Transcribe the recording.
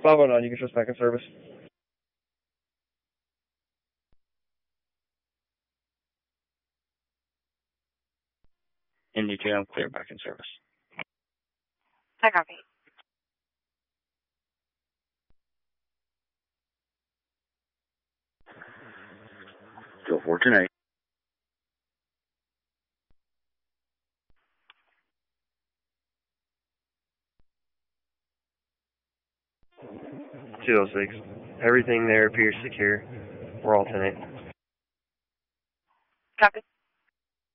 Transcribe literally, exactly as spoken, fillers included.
five oh nine, you can trust back in service. Indy two, I'm clear back in service. I copy. Go Fortune eight. two oh six. Everything there appears secure. We're all ten eight. Copy.